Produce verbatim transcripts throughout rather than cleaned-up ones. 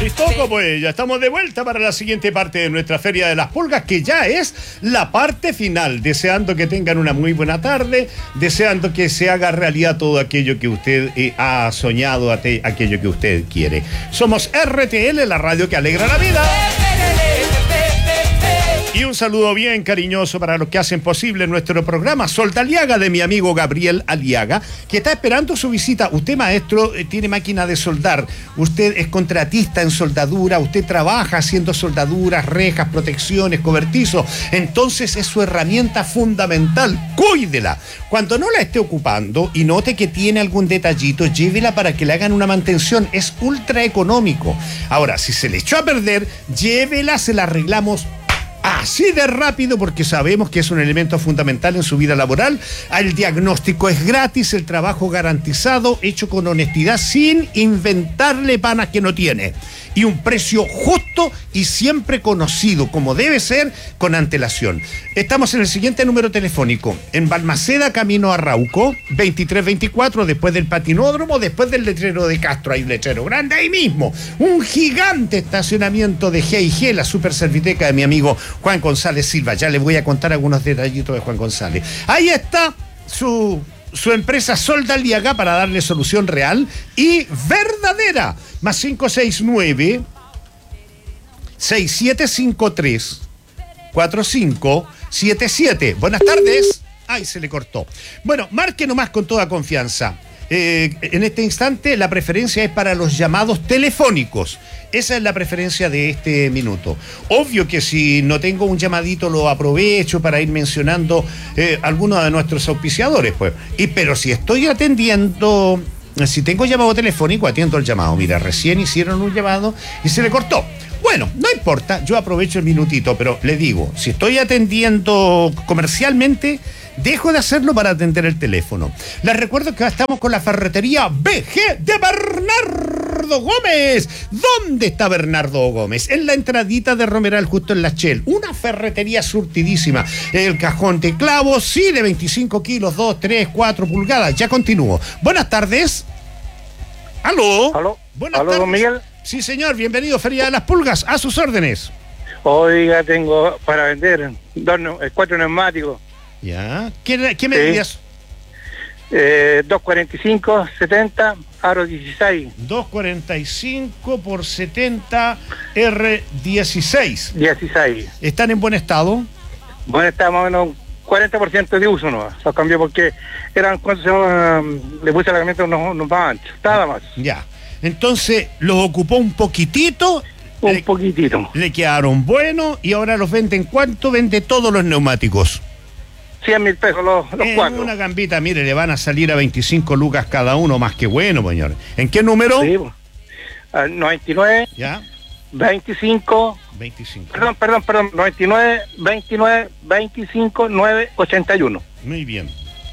Listo, pues ya estamos de vuelta para la siguiente parte de nuestra Feria de las Pulgas, que ya es la parte final. Deseando que tengan una muy buena tarde, deseando que se haga realidad todo aquello que usted eh, ha soñado, aquello que usted quiere. Somos R T L, la radio que alegra la vida. Y un saludo bien cariñoso para los que hacen posible nuestro programa. Soldaliaga, de mi amigo Gabriel Aliaga, que está esperando su visita. Usted, maestro, eh, tiene máquina de soldar. Usted es contratista en soldadura. Usted trabaja haciendo soldaduras, rejas, protecciones, cobertizos. Entonces es su herramienta fundamental. Cuídela. Cuando no la esté ocupando y note que tiene algún detallito, llévela para que le hagan una mantención. Es ultra económico. Ahora, si se le echó a perder, llévela, se la arreglamos así de rápido, porque sabemos que es un elemento fundamental en su vida laboral. El diagnóstico es gratis, el trabajo garantizado, hecho con honestidad, sin inventarle panas que no tiene. Y un precio justo y siempre conocido, como debe ser, con antelación. Estamos en el siguiente número telefónico, en Balmaceda, camino a Arauco, veintitrés veinticuatro, después del patinódromo, después del letrero de Castro. Hay un letrero grande ahí mismo. Un gigante estacionamiento de G y G, la super serviteca de mi amigo Juan González Silva. Ya les voy a contar algunos detallitos de Juan González. Ahí está su... su empresa Soldaliaga, para darle solución real y verdadera. Más cinco seis nueve, seis siete cinco tres, cuatro cinco siete siete. Buenas tardes. Ay, se le cortó. Bueno, marque nomás con toda confianza. Eh, en este instante la preferencia es para los llamados telefónicos. Esa es la preferencia de este minuto. Obvio que si no tengo un llamadito lo aprovecho para ir mencionando eh, algunos de nuestros auspiciadores, pues. Y pero si estoy atendiendo, si tengo llamado telefónico, atiendo el llamado. Mira, recién hicieron un llamado y se le cortó. Bueno, no importa, yo aprovecho el minutito, pero le digo, si estoy atendiendo comercialmente, dejo de hacerlo para atender el teléfono. Les recuerdo que estamos con la ferretería B G de Bernardo Gómez. ¿Dónde está Bernardo Gómez? En la entradita de Romeral, justo en la Shell. Una ferretería surtidísima. El cajón de clavos, sí, de veinticinco kilos, dos, tres, cuatro pulgadas. Ya continúo. Buenas tardes. ¿Aló? ¿Aló? Buenas ¿Aló, tardes. don Miguel? Sí, señor. Bienvenido, Feria de las Pulgas. A sus órdenes. Oiga, tengo para vender dos, cuatro neumáticos. Ya. ¿Qué, qué medidas? Sí. Eh, dos cuarenta y cinco, setenta, aro dieciséis. dos cuarenta y cinco por setenta, R dieciséis. dieciséis. ¿Están en buen estado? Bueno, está más o menos cuarenta por ciento de uso, ¿no? Los cambió porque eran, ¿cuánto se llama? Le puse la camioneta unos, unos más anchos, nada más. Ya. Entonces, los ocupó un poquitito. Un le, poquitito. Le quedaron buenos y ahora los venden. ¿Cuánto vende todos los neumáticos? cien mil pesos los, los en cuatro. Una gambita, mire, le van a salir a veinticinco lucas cada uno, más que bueno, señor. ¿En qué número? Sí, uh, noventa y nueve. Ya. veinticinco. veinticinco. Perdón, perdón, perdón. noventa y nueve, veintinueve, veinticinco, nueve, ochenta y uno. Muy bien.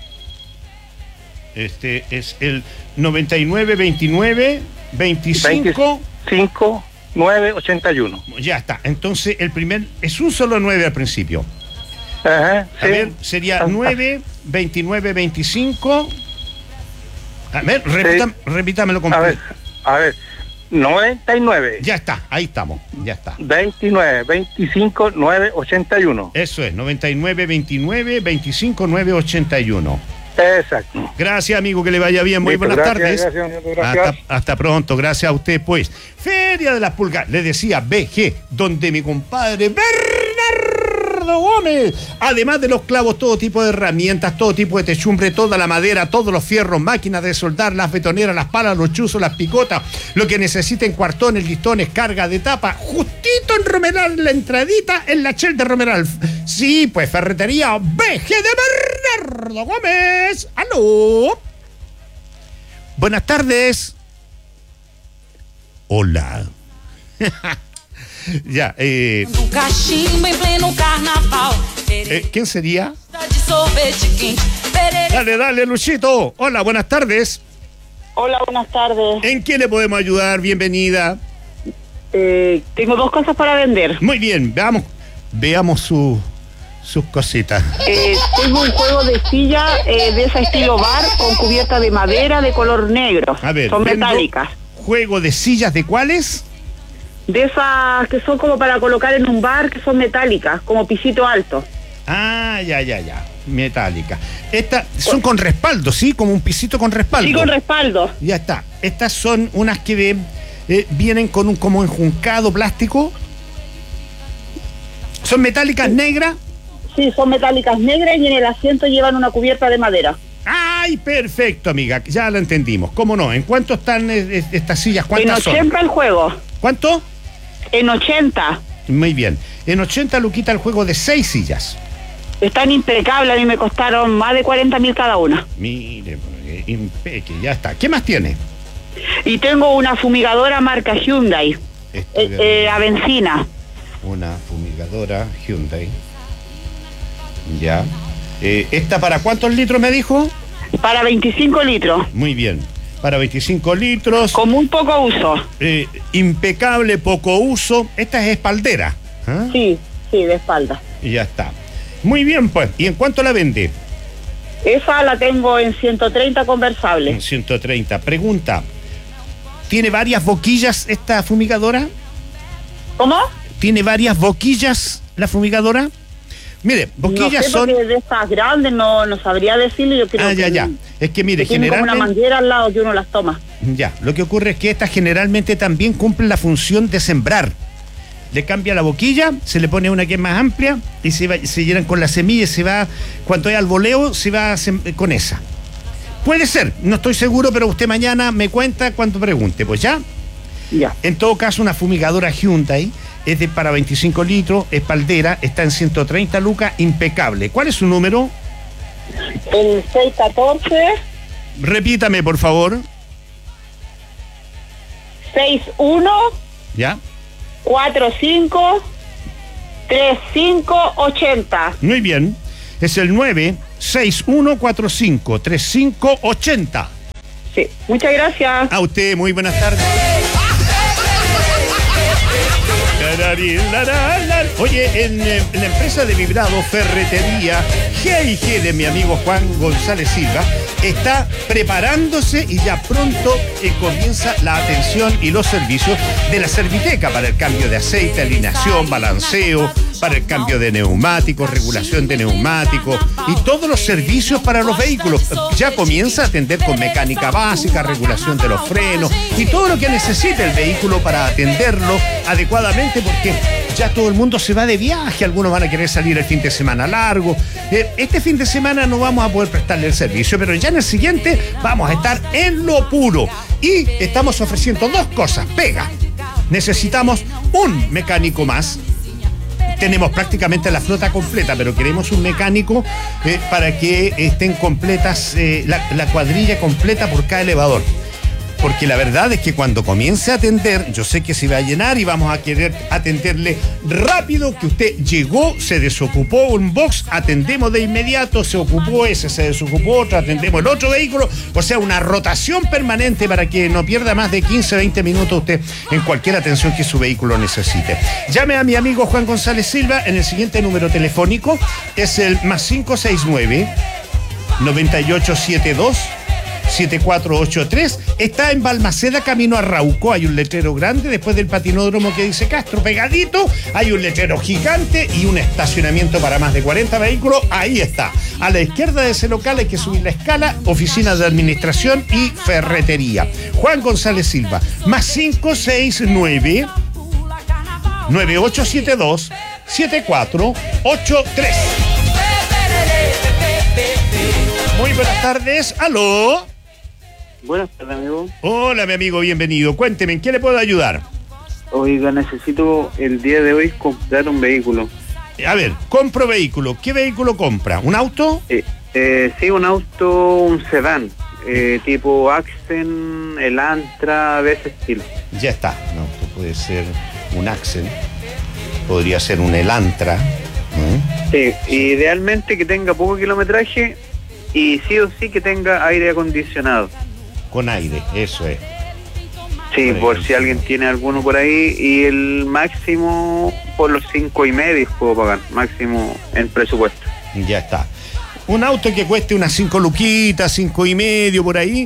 Este es el noventa y nueve, veintinueve, veinticinco. veinticinco, nueve, ochenta y uno. Ya está. Entonces, el primer es un solo nueve al principio. Ajá, a sí. ver, sería nueve, veintinueve, veinticinco. A ver, repita, sí. Repítamelo completo. A ver, a ver, noventa y nueve. Ya está, ahí estamos, ya está. veintinueve, veinticinco, nueve, ochenta y uno. Eso es, noventa y nueve, veintinueve, veinticinco, nueve, ochenta y uno. Exacto. Gracias, amigo, que le vaya bien. Muy Listo, buenas gracias, tardes. Gracias, gracias. Hasta, hasta pronto, gracias a usted, pues. Feria de las Pulgas, le decía B G, donde mi compadre Bernardo Gómez, además de los clavos, todo tipo de herramientas, todo tipo de techumbre, toda la madera, todos los fierros, máquinas de soldar, las betoneras, las palas, los chuzos, las picotas, lo que necesiten, cuartones, listones, carga de tapa, justito en Romeral, la entradita en la Shell de Romeral. Sí, pues ferretería B G de Bernardo Gómez. ¡Aló! Buenas tardes. Hola. Ya, eh, eh, ¿quién sería? Dale, dale, Luchito. Hola, buenas tardes. Hola, buenas tardes. ¿En qué le podemos ayudar? Bienvenida. Eh, tengo dos cosas para vender. Muy bien, veamos, veamos su, sus cositas. Eh, tengo un juego de silla eh, de ese estilo bar con cubierta de madera de color negro. A ver, son metálicas. ¿Juego de sillas de cuáles? de esas que son como para colocar en un bar, que son metálicas, como pisito alto. Ah, ya, ya, ya. Metálica. Estas son con respaldo, ¿sí? Como un pisito con respaldo. Sí, con respaldo. Ya está. Estas son unas que eh, vienen con un como enjuncado plástico. ¿Son metálicas negras? Sí, son metálicas negras y en el asiento llevan una cubierta de madera. ¡Ay, perfecto, amiga! Ya lo entendimos. ¿Cómo no? ¿En cuánto están eh, estas sillas? ¿Cuántas son? En ochenta el juego. ¿Cuánto? En ochenta. Muy bien. En ochenta Luquita el juego de seis sillas. Están impecables, a mí me costaron más de cuarenta mil cada una. Mire, eh, impeque, ya está. ¿Qué más tiene? Y tengo una fumigadora marca Hyundai, eh, eh, a benzina. Una fumigadora Hyundai. Ya. Eh, ¿Esta para cuántos litros me dijo? Para veinticinco litros. Muy bien. Para veinticinco litros. Con muy poco uso. Eh, impecable, poco uso. Esta es espaldera. ¿Ah? Sí, sí, de espalda. Y ya está. Muy bien, pues. ¿Y en cuánto la vende? Esa la tengo en ciento treinta conversable. En ciento treinta. Pregunta. ¿Tiene varias boquillas esta fumigadora? ¿Cómo? ¿Tiene varias boquillas la fumigadora? Mire, boquillas no sé, son... de estas grandes no, no sabría decirle, yo creo Ah, ya, que ya. Es que mire, que tiene como generalmente... una manguera al lado que uno las toma. Ya, lo que ocurre es que estas generalmente también cumplen la función de sembrar. Le cambia la boquilla, se le pone una que es más amplia y se, va, se llenan con la semilla y se va, cuando hay al voleo, se va con esa. Puede ser, no estoy seguro, pero usted mañana me cuenta cuando pregunte, pues ya. Ya. En todo caso, una fumigadora Hyundai es de para veinticinco litros, espaldera, está en ciento treinta lucas, impecable. ¿Cuál es su número? El seis catorce. Repítame, por favor. seis uno. ¿Ya? cuatro cinco tres cinco ochenta. Muy bien. Es el nueve seis uno cuatro cinco tres cinco ochenta. Sí, muchas gracias. A usted, muy buenas tardes. Oye, en, en la empresa de vibrado Ferretería G y G de mi amigo Juan González Silva está preparándose y ya pronto eh, comienza la atención y los servicios de la Serviteca para el cambio de aceite, alineación, balanceo, para el cambio de neumáticos, regulación de neumáticos y todos los servicios para los vehículos. Ya comienza a atender con mecánica básica, regulación de los frenos y todo lo que necesite el vehículo para atenderlo adecuadamente, porque ya todo el mundo se va de viaje, algunos van a querer salir el fin de semana largo. Eh, este fin de semana no vamos a poder prestarle el servicio, pero ya en el siguiente vamos a estar en lo puro. Y estamos ofreciendo dos cosas. Pega. Necesitamos un mecánico más. Tenemos prácticamente la flota completa, pero queremos un mecánico eh, para que estén completas, eh, la, la cuadrilla completa por cada elevador. Porque la verdad es que cuando comience a atender, yo sé que se va a llenar y vamos a querer atenderle rápido, que usted llegó, se desocupó un box, atendemos de inmediato, se ocupó ese, se desocupó otro, atendemos el otro vehículo, o sea, una rotación permanente para que no pierda más de quince, veinte minutos usted en cualquier atención que su vehículo necesite. Llame a mi amigo Juan González Silva en el siguiente número telefónico, es el más cinco seis nueve, nueve ocho siete dos, siete cuatro ocho tres. Está en Balmaceda, camino a Rauco. Hay un letrero grande después del patinódromo que dice Castro. Pegadito hay un letrero gigante y un estacionamiento para más de cuarenta vehículos. Ahí está. A la izquierda de ese local hay que subir la escala. Oficina de administración y ferretería. Juan González Silva. Más cinco seis nueve, nueve ocho siete dos, siete cuatro ocho tres. Muy buenas tardes. ¿Aló? Buenas tardes, amigo. Hola, mi amigo, bienvenido. Cuénteme, ¿en qué le puedo ayudar? Oiga, necesito el día de hoy comprar un vehículo. A ver, compro vehículo. ¿Qué vehículo compra? ¿Un auto? Eh, eh, sí, un auto, un sedán, eh, tipo Accent, Elantra, de ese estilo. Ya está. Un auto puede ser un Accent, podría ser un Elantra. ¿Mm? Sí, idealmente que tenga poco kilometraje y sí o sí que tenga aire acondicionado. Con aire, eso es. Sí, por si alguien tiene alguno por ahí, y el máximo por los cinco y medio puedo pagar, máximo en presupuesto. Ya está. Un auto que cueste unas cinco luquitas, cinco y medio por ahí,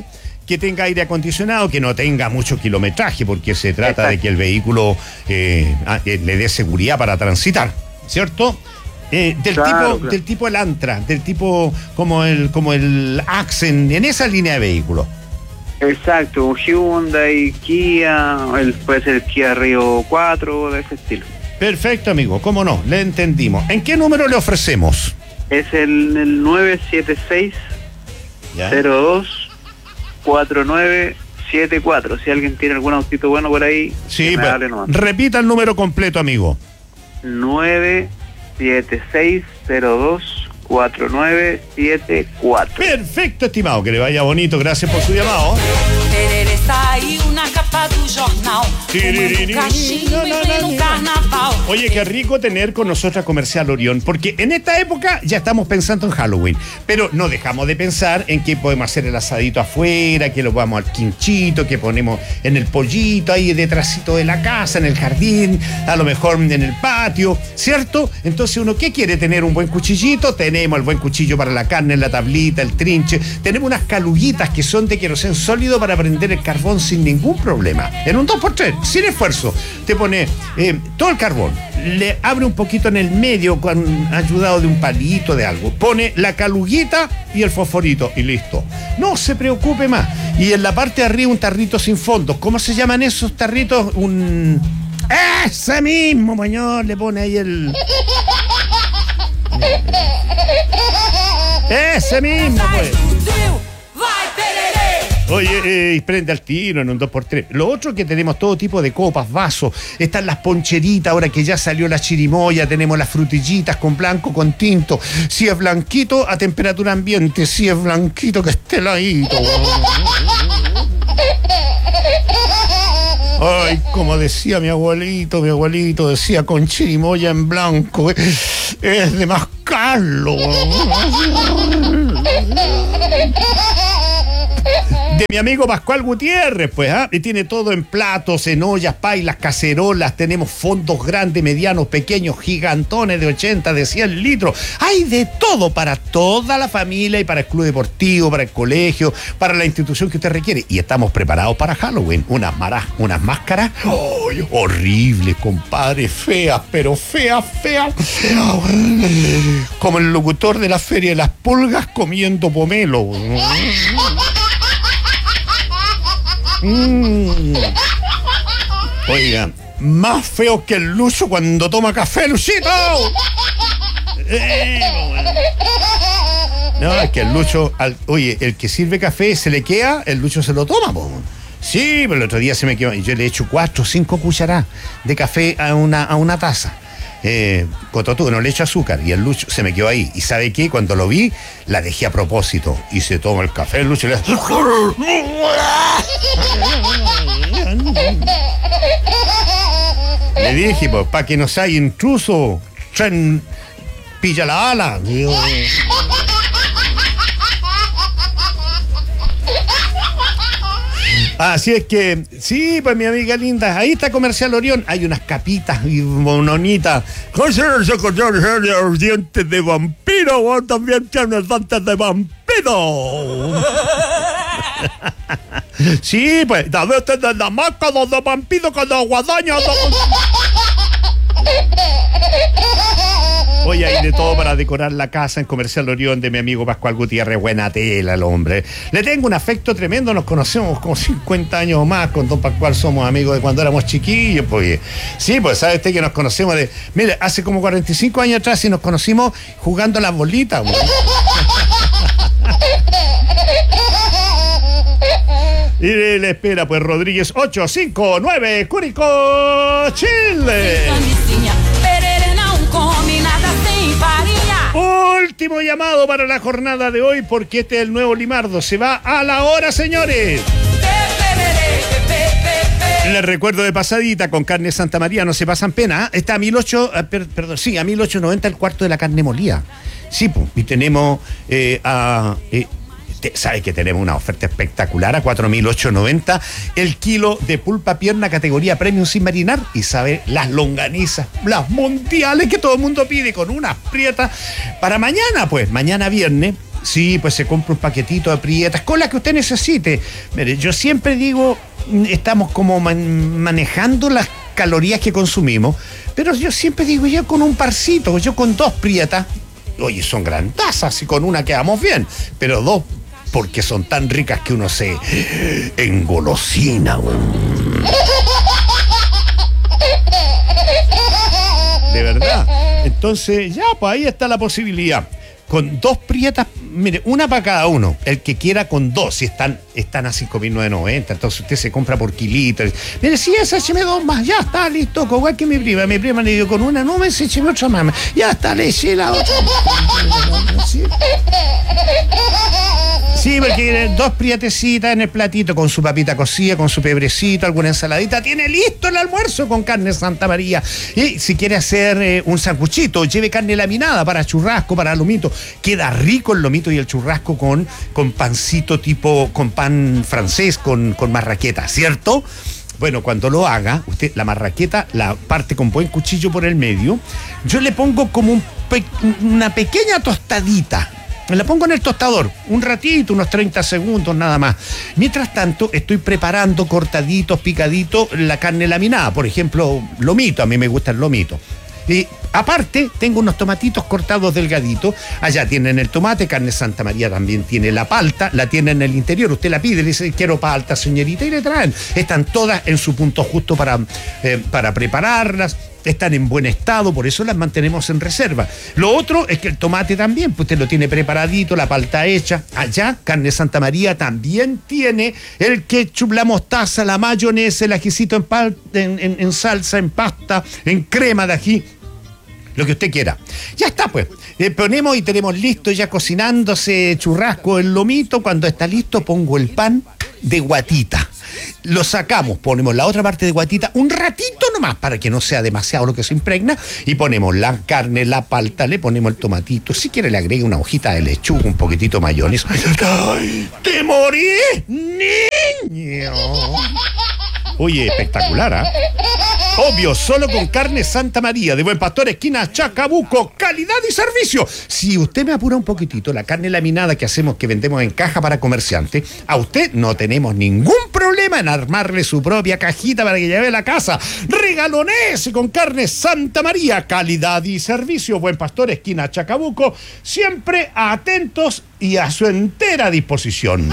que tenga aire acondicionado, que no tenga mucho kilometraje, porque se trata Exacto. de que el vehículo eh, eh, le dé seguridad para transitar, ¿cierto? Eh, del Claro, tipo claro. del tipo el Antra, del tipo como el como el Accent, en esa línea de vehículos. Exacto, un Hyundai, Kia, el, puede ser el Kia Rio cuatro, de ese estilo. Perfecto, amigo, cómo no, le entendimos. ¿En qué número le ofrecemos? Es el, el nueve siete seis ¿Ya? cero dos cuatro nueve siete cuatro. Si alguien tiene algún autito bueno por ahí, Sí, que me pero hable nomás. repita el número completo, amigo. nueve siete seis cero dos cuatro nueve siete cuatro. Perfecto, estimado, que le vaya bonito, gracias por su llamado. Tererê saiu na capa do jornal, fumando cachimbo em pleno carnaval. Oye, qué rico tener con nosotros Comercial Orión, porque en esta época ya estamos pensando en Halloween, pero no dejamos de pensar en que podemos hacer el asadito afuera, que lo vamos al quinchito, que ponemos en el pollito, ahí detrásito de la casa, en el jardín, a lo mejor en el patio, ¿cierto? Entonces uno, ¿qué quiere? Tener un buen cuchillito, tenemos el buen cuchillo para la carne, la tablita, el trinche, tenemos unas caluguitas que son de queroseno sólido para prender el carbón sin ningún problema, en un dos por tres, sin esfuerzo. Te pone eh, todo el carbón, le abre un poquito en el medio con ayudado de un palito de algo, pone la caluguita y el fosforito y listo. No se preocupe más. Y en la parte de arriba un tarrito sin fondo. ¿Cómo se llaman esos tarritos? Un... ¡Ese mismo, señor! Le pone ahí el... ¡Ese mismo, pues! Vai, Tererê! Oye, eh, prende al tiro en un dos por tres. Lo otro es que tenemos todo tipo de copas, vasos. Están las poncheritas, ahora que ya salió la chirimoya. Tenemos las frutillitas con blanco, con tinto. Si es blanquito, a temperatura ambiente. Si es blanquito, que esté heladito. Ay, como decía mi abuelito, mi abuelito decía con chirimoya en blanco. eh, Es de mascarlo. De mi amigo Pascual Gutiérrez, pues, ¿ah? Y tiene todo en platos, en ollas, pailas, cacerolas. Tenemos fondos grandes, medianos, pequeños, gigantones de ochenta, de cien litros. Hay de todo para toda la familia y para el club deportivo, para el colegio, para la institución que usted requiere. Y estamos preparados para Halloween. Unas, maras, unas máscaras ¡ay! Horribles, compadre, feas, pero feas, feas, feas. Como el locutor de la Feria de las Pulgas comiendo pomelo. Mm. Oiga, más feo que el Lucho cuando toma café, Luchito. Eh, bueno. No, es que el Lucho, al, oye, el que sirve café se le queda, el Lucho se lo toma, po. Sí, pero el otro día se me quedó, y yo le echo cuatro o cinco cucharadas de café a una, a una taza. Eh, Cototú, no le echo azúcar, y el Lucho se me quedó ahí. ¿Y sabe qué? Cuando lo vi, la dejé a propósito. Y se toma el café, el Lucho le hace... Le dije, pues, para que no sea intruso, tren, pilla la ala. Así es que, sí, pues mi amiga linda, ahí está Comercial Orión, hay unas capitas y mononitas. Los dientes de vampiro, o también tiene dientes de vampiro. Sí, pues, también tiene la máscara de vampiro con la guadaña. Oye, hay de todo para decorar la casa en Comercial Orión de mi amigo Pascual Gutiérrez. Buena tela el hombre. Le tengo un afecto tremendo, nos conocemos como cincuenta años o más. Con don Pascual somos amigos de cuando éramos chiquillos, pues. Sí, pues sabe usted que nos conocemos de... Mire, hace como cuarenta y cinco años atrás y nos conocimos jugando a las bolitas, güey. Y le espera, pues, Rodríguez ocho cinco nueve, Curicó, Chile. Último llamado para la jornada de hoy, porque este es el nuevo Limardo. Se va a la hora, señores. Les recuerdo de pasadita, con carne Santa María no se pasan pena. ¿eh? Está a mil ocho, eh, per, perdón, sí, a mil ochocientos noventa el cuarto de la carne molida. Sí, pues, y tenemos eh, a... Eh, ¿Sabes que tenemos una oferta espectacular a cuatro mil ochocientos noventa el kilo de pulpa pierna categoría premium sin marinar? Y sabe, las longanizas, las mundiales que todo el mundo pide con unas prietas para mañana, pues, mañana viernes, Sí, pues se compra un paquetito de prietas, con la que usted necesite. Mire, yo siempre digo, estamos como man- manejando las calorías que consumimos, pero yo siempre digo, yo con un parcito, yo con dos prietas, oye, son grandazas y con una quedamos bien, pero dos, porque son tan ricas que uno se engolosina. De verdad. Entonces, ya, pues ahí está la posibilidad. Con dos prietas, mire, una para cada uno. El que quiera con dos, si están, están a cinco mil novecientos noventa, entonces usted se compra por kilitos. Mire, si esa, écheme dos más, ya está, listo, igual que mi prima. Mi prima le dio con una, no me écheme otra más. Ya está, le eché la otra. ¿Sí? Sí, porque dos prietecitas en el platito con su papita cocida, con su pebrecito, alguna ensaladita. Tiene listo el almuerzo con carne Santa María. Y si quiere hacer eh, un sanguchito, lleve carne laminada para churrasco, para lomito. Queda rico el lomito y el churrasco con, con pancito tipo, con pan francés, con, con marraqueta, ¿cierto? Bueno, cuando lo haga, usted la marraqueta la parte con buen cuchillo por el medio. Yo le pongo como un pe- una pequeña tostadita. La pongo en el tostador, un ratito, unos treinta segundos nada más. Mientras tanto, estoy preparando cortaditos, picaditos, la carne laminada. Por ejemplo, lomito, a mí me gusta el lomito. Y aparte, tengo unos tomatitos cortados delgaditos. Allá tienen el tomate, carne Santa María también tiene la palta, la tiene en el interior. Usted la pide, le dice, quiero palta, señorita, y le traen. Están todas en su punto justo para, eh, para prepararlas. Están en buen estado, por eso las mantenemos en reserva. Lo otro es que el tomate también, pues usted lo tiene preparadito, la palta hecha. Allá, carne Santa María también tiene el ketchup, la mostaza, la mayonesa, el ajicito en, pal- en, en, en salsa, en pasta, en crema de ají. Lo que usted quiera. Ya está, pues. Eh, ponemos y tenemos listo ya cocinándose churrasco, el lomito. Cuando está listo, pongo el pan de guatita. Lo sacamos, ponemos la otra parte de guatita un ratito nomás para que no sea demasiado lo que se impregna y ponemos la carne, la palta, le ponemos el tomatito. Si quiere le agrega una hojita de lechuga, un poquitito de mayonesa. ¡Ay, te morí, niño! Oye, espectacular, ¿ah? ¿eh? Obvio, solo con carne Santa María, de Buen Pastor, esquina Chacabuco, calidad y servicio. Si usted me apura un poquitito, la carne laminada que hacemos, que vendemos en caja para comerciantes, a usted no tenemos ningún problema en armarle su propia cajita para que lleve a la casa. Regalonese con carne Santa María, calidad y servicio. Buen Pastor, esquina Chacabuco, siempre atentos y a su entera disposición.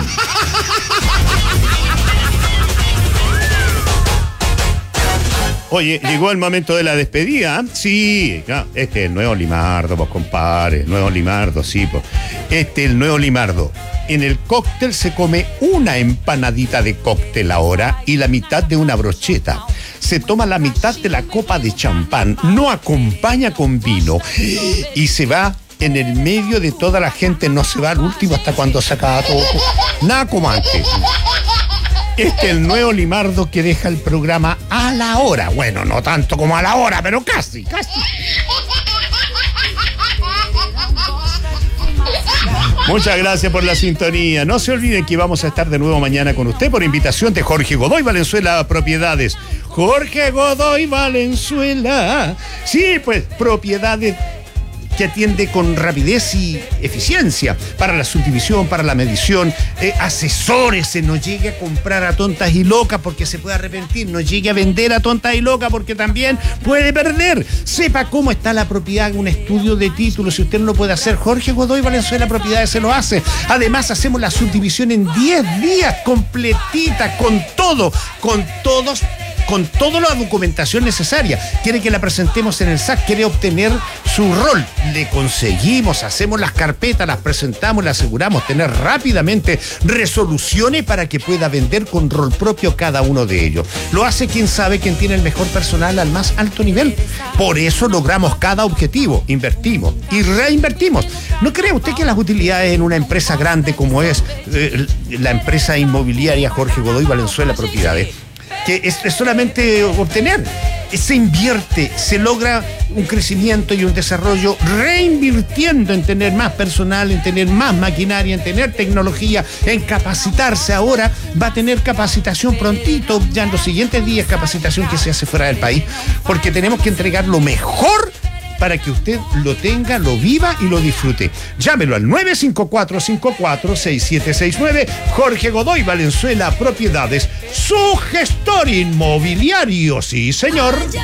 Oye, llegó el momento de la despedida. Sí, no, este es el nuevo Limardo, pues compadre, nuevo Limardo, sí, pues. Este es el nuevo Limardo. En el cóctel se come una empanadita de cóctel ahora y la mitad de una brocheta. Se toma la mitad de la copa de champán, no acompaña con vino y se va en el medio de toda la gente, no se va al último hasta cuando se acaba todo. Nada como antes. Este es el nuevo Limardo que deja el programa a la hora. Bueno, no tanto como a la hora, pero casi, casi. Muchas gracias por la sintonía. No se olviden que vamos a estar de nuevo mañana con usted por invitación de Jorge Godoy Valenzuela Propiedades. Jorge Godoy Valenzuela. Sí, pues, propiedades que atiende con rapidez y eficiencia para la subdivisión, para la medición. Eh, asesórese, no llegue a comprar a tontas y locas porque se puede arrepentir, no llegue a vender a tontas y locas porque también puede perder. Sepa cómo está la propiedad, un estudio de títulos. Si usted no lo puede hacer, Jorge Godoy Valenzuela Propiedades se lo hace. Además, hacemos la subdivisión en diez días, completita, con todo, con todos con toda la documentación necesaria. Quiere que la presentemos en el S A C, quiere obtener su rol. Le conseguimos, hacemos las carpetas, las presentamos, le aseguramos tener rápidamente resoluciones para que pueda vender con rol propio cada uno de ellos. Lo hace quien sabe, quien tiene el mejor personal al más alto nivel. Por eso logramos cada objetivo, invertimos y reinvertimos. ¿No cree usted que las utilidades en una empresa grande como es eh, la empresa inmobiliaria Jorge Godoy Valenzuela Propiedades, que es, es solamente obtener, se invierte, se logra un crecimiento y un desarrollo reinvirtiendo en tener más personal, en tener más maquinaria, en tener tecnología, en capacitarse? Ahora va a tener capacitación prontito, ya en los siguientes días, capacitación que se hace fuera del país, porque tenemos que entregar lo mejor para que usted lo tenga, lo viva y lo disfrute. Llámelo al nueve cinco cuatro cinco cuatro seis siete seis nueve. Jorge Godoy Valenzuela Propiedades, su gestor inmobiliario. Sí, señor.